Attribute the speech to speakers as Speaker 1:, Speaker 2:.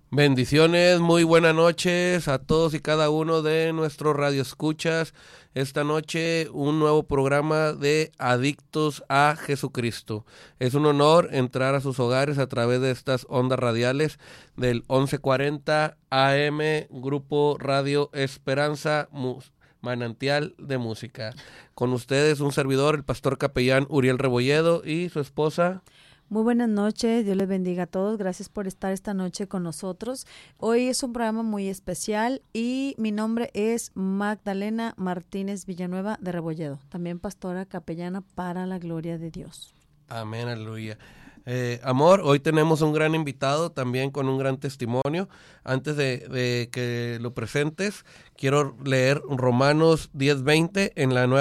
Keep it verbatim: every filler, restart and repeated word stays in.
Speaker 1: Bendiciones, muy buenas noches a todos y cada uno de nuestros radioescuchas. Esta noche un nuevo programa de Adictos a Jesucristo. Es un honor entrar a sus hogares a través de estas ondas radiales del once cuarenta A M, Grupo Radio Esperanza, Manantial de Música. Con ustedes un servidor, el pastor capellán Uriel Rebolledo y su esposa.
Speaker 2: Muy buenas noches, Dios les bendiga a todos, gracias por estar esta noche con nosotros. Hoy es un programa muy especial y mi nombre es Magdalena Martínez Villanueva de Rebolledo, también pastora capellana para la gloria de Dios.
Speaker 1: Amén, aleluya. Eh, amor, hoy tenemos un gran invitado también con un gran testimonio. Antes de, de que lo presentes, quiero leer Romanos diez veinte en la nueva